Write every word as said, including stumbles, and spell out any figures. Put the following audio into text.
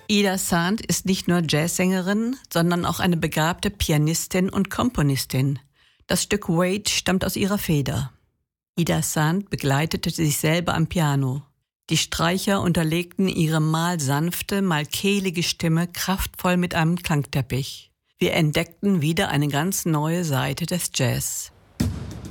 Ida Sand ist nicht nur Jazzsängerin, sondern auch eine begabte Pianistin und Komponistin. Das Stück Wait stammt aus ihrer Feder. Ida Sand begleitete sich selber am Piano. Die Streicher unterlegten ihre mal sanfte, mal kehlige Stimme kraftvoll mit einem Klangteppich. Wir entdeckten wieder eine ganz neue Seite des Jazz.